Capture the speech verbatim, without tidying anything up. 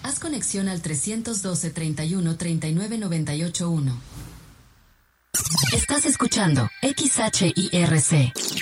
Haz conexión al trescientos doce, treinta y uno, treinta y nueve, noventa y ocho, uno. Estás escuchando X H I R C,